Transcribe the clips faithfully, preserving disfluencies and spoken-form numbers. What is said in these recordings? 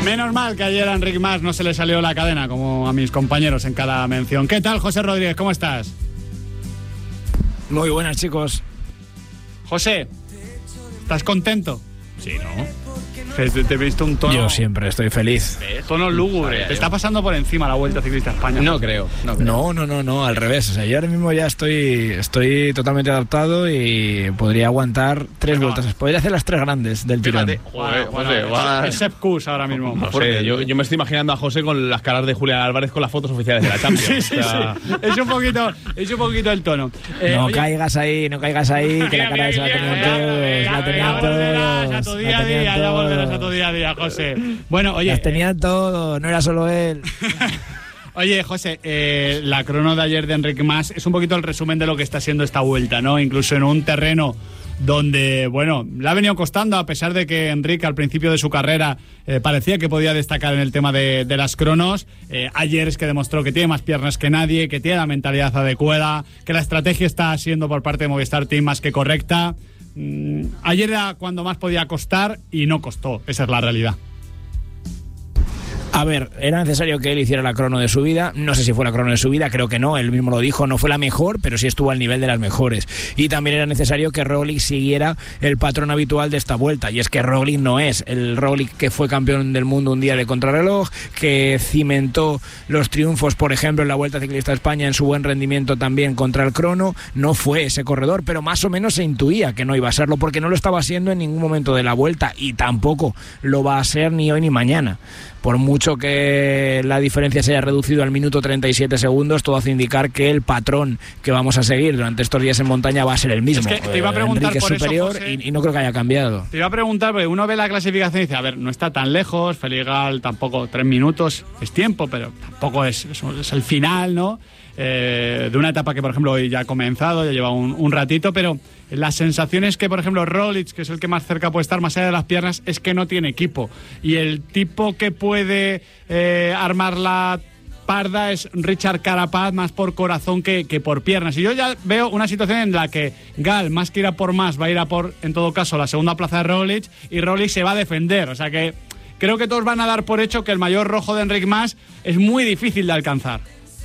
Menos mal que ayer a Enric Mas no se le salió la cadena, como a mis compañeros en cada mención. ¿Qué tal, José Rodríguez? ¿Cómo estás? Muy buenas, chicos. José, ¿estás contento? Sí, ¿no? Te, te he visto un tono... Yo siempre estoy feliz. ¿Eh? Tono lúgubre. Te está pasando por encima la Vuelta Ciclista a España. No creo, no creo. No, no, no, no, al revés. O sea, yo ahora mismo ya estoy, estoy totalmente adaptado y podría aguantar tres no. vueltas. Podría hacer las tres grandes del tirón. Fíjate, joder, bueno, José, bueno, es Sepp Kuss ahora mismo. No sé, yo, yo me estoy imaginando a José con las caras de Julián Álvarez con las fotos oficiales de la Champions. Sí, sí, o sea... sí. Es un poquito, es un poquito el tono. Eh, no oye... caigas ahí, no caigas ahí, que la cara de esa la tenían todos. La tenían todos. Ya tu día a día, ya volverás a tu día a día, José. Bueno, oye. Las tenían todo, no era solo él. Oye, José, eh, la crono de ayer de Enric Mas es un poquito el resumen de lo que está siendo esta vuelta, ¿no? Incluso en un terreno donde, bueno, le ha venido costando, a pesar de que Enric al principio de su carrera eh, parecía que podía destacar en el tema de, de las cronos. Eh, ayer es que demostró que tiene más piernas que nadie, que tiene la mentalidad adecuada, que la estrategia está siendo por parte de Movistar Team más que correcta. Mm, ayer era cuando más podía costar y no costó, esa es la realidad. A ver, era necesario que él hiciera la crono de su vida. No sé si fue la crono de su vida, creo que no. Él mismo lo dijo, no fue la mejor, pero sí estuvo al nivel de las mejores. Y también era necesario que Roglic siguiera el patrón habitual de esta vuelta. Y es que Roglic no es el Roglic que fue campeón del mundo un día de contrarreloj, que cimentó los triunfos, por ejemplo, en la Vuelta Ciclista a España, en su buen rendimiento también contra el crono. No fue ese corredor, pero más o menos se intuía que no iba a serlo, porque no lo estaba siendo en ningún momento de la vuelta y tampoco lo va a ser ni hoy ni mañana. Por mucho que la diferencia se haya reducido al minuto treinta y siete segundos, todo hace indicar que el patrón que vamos a seguir durante estos días en montaña va a ser el mismo. Es que te iba a preguntar Enrique por es superior eso, José, y, y no creo que haya cambiado. Te iba a preguntar, porque uno ve la clasificación y dice, a ver, no está tan lejos, Feligal tampoco, tres minutos es tiempo, pero tampoco es, es, es el final, ¿no? Eh, de una etapa que, por ejemplo, hoy ya ha comenzado, ya lleva un, un ratito, pero las sensaciones que, por ejemplo, Roglic, que es el que más cerca puede estar, más allá de las piernas, es que no tiene equipo. Y el tipo que puede eh, armar la parda es Richard Carapaz, más por corazón que, que por piernas. Y yo ya veo una situación en la que Gal, más que ir a por más, va a ir a por, en todo caso, la segunda plaza de Roglic, y Roglic se va a defender. O sea que creo que todos van a dar por hecho que el mayor rojo de Enric Mas es muy difícil de alcanzar.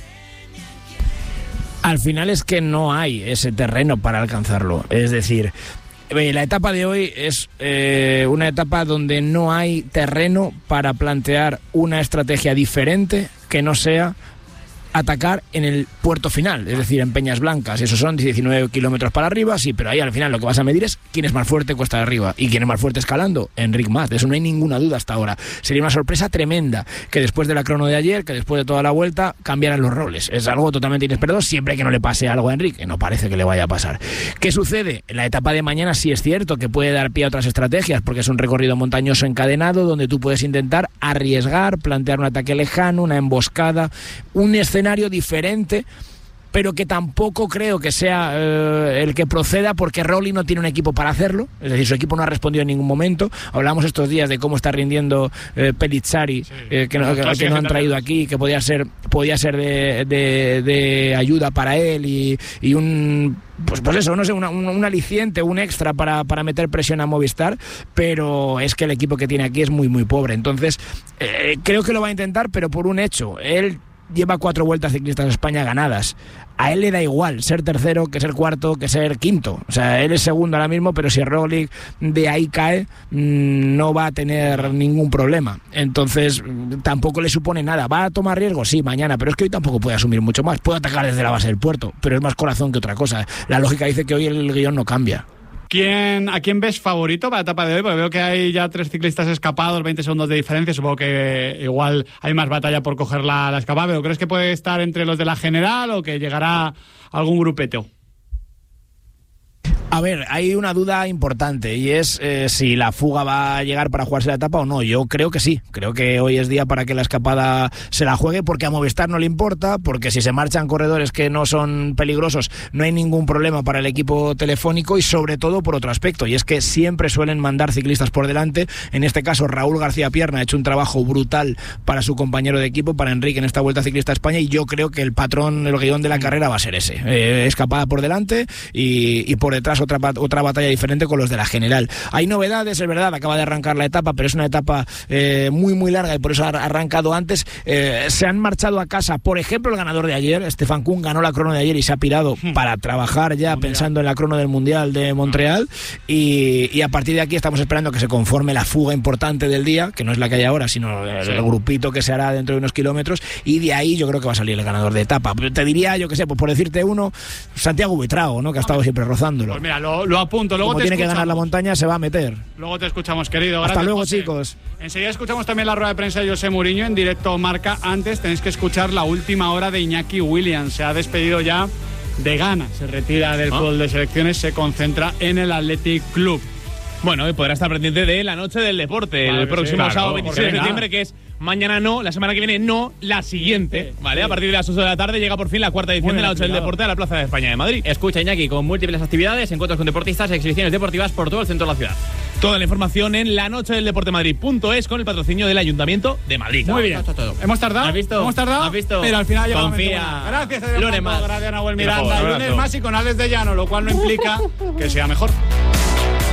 Al final es que no hay ese terreno para alcanzarlo. Es decir, la etapa de hoy es eh, una etapa donde no hay terreno para plantear una estrategia diferente que no sea atacar en el puerto final, es decir, en Peñas Blancas. Esos son diecinueve kilómetros para arriba, sí, pero ahí al final lo que vas a medir es quién es más fuerte cuesta de arriba. ¿Y quién es más fuerte escalando? Enric Mas, de eso no hay ninguna duda hasta ahora. Sería una sorpresa tremenda que después de la crono de ayer, que después de toda la vuelta, cambiaran los roles. Es algo totalmente inesperado, siempre que no le pase algo a Enric, que no parece que le vaya a pasar. ¿Qué sucede? En la etapa de mañana sí es cierto que puede dar pie a otras estrategias, porque es un recorrido montañoso encadenado donde tú puedes intentar arriesgar, plantear un ataque lejano, una emboscada, un escenario diferente, pero que tampoco creo que sea eh, el que proceda, porque Roglic no tiene un equipo para hacerlo. Es decir, su equipo no ha respondido en ningún momento. Hablamos estos días de cómo está rindiendo eh, Pellizzari, sí, eh, que, no, que, que no han traído aquí, que podía ser podía ser de, de, de ayuda para él y, y un pues, pues eso, no sé, una, un, un aliciente, un extra para, para meter presión a Movistar, pero es que el equipo que tiene aquí es muy muy pobre. Entonces eh, creo que lo va a intentar, pero por un hecho: él lleva cuatro vueltas ciclistas de España ganadas. A él le da igual ser tercero que ser cuarto, que ser quinto. O sea, él es segundo ahora mismo, pero si Roglic de ahí cae, no va a tener ningún problema. Entonces, tampoco le supone nada. ¿Va a tomar riesgo? Sí, mañana, pero es que hoy tampoco puede asumir mucho más. Puede atacar desde la base del puerto, pero es más corazón que otra cosa. La lógica dice que hoy el guión no cambia. ¿Quién, ¿A quién ves favorito para la etapa de hoy? Porque veo que hay ya tres ciclistas escapados, veinte segundos de diferencia. Supongo que igual hay más batalla por coger la, la escapada. ¿Pero crees que puede estar entre los de la general o que llegará algún grupeteo? A ver, hay una duda importante y es eh, si la fuga va a llegar para jugarse la etapa o no. Yo creo que sí, creo que hoy es día para que la escapada se la juegue, porque a Movistar no le importa, porque si se marchan corredores que no son peligrosos no hay ningún problema para el equipo telefónico, y sobre todo por otro aspecto, y es que siempre suelen mandar ciclistas por delante. En este caso Raúl García Pierna ha hecho un trabajo brutal para su compañero de equipo, para Enric, en esta Vuelta Ciclista a España, y yo creo que el patrón, el guión de la carrera va a ser ese, eh, escapada por delante y, y por detrás tendrás otra, otra batalla diferente con los de la general. Hay novedades, es verdad, acaba de arrancar la etapa, pero es una etapa eh, muy muy larga y por eso ha arrancado antes. Eh, se han marchado a casa, por ejemplo, el ganador de ayer, Stefan Kuhn, ganó la crono de ayer y se ha pirado para trabajar ya mundial. Pensando en la crono del Mundial de Montreal, y, y a partir de aquí estamos esperando que se conforme la fuga importante del día, que no es la que hay ahora, sino el, sí. el grupito que se hará dentro de unos kilómetros, y de ahí yo creo que va a salir el ganador de etapa. Te diría, yo que sé, pues por decirte uno, Santiago Buitrago, ¿no? Que ha estado siempre rozándolo. Pues mira, lo, lo apunto. Luego Como te tiene escuchamos. que ganar la montaña, se va a meter. Luego te escuchamos, querido. Hasta Gracias, luego, José. chicos. Enseguida escuchamos también la rueda de prensa de José Mourinho en directo Marca. Antes tenéis que escuchar la última hora de Iñaki Williams. Se ha despedido ya de Ghana. Se retira del ¿Ah? fútbol de selecciones, se concentra en el Athletic Club. Bueno, y podrá estar pendiente de la noche del deporte, vale, el próximo sí, claro, sábado veintiséis de septiembre, que es mañana no, la semana que viene no, la siguiente, ¿vale? Sí. A partir de las ocho de la tarde llega por fin la cuarta edición de la noche del deporte a la Plaza de España de Madrid. Escucha, Iñaki, con múltiples actividades, encuentros con deportistas, exhibiciones deportivas por todo el centro de la ciudad. Toda la información en la noche del deporte Madrid punto es con el patrocinio del Ayuntamiento de Madrid. Muy bien. Todo, todo. ¿Hemos tardado? ¿Has visto? ¿Hemos tardado? ¿Has visto? Pero al final llegamos. Confía. Gracias, Adrián. Lunes más. Gracias, Nahuel Miranda. Lunes más y con Alex de Llano, lo cual no implica que sea mejor.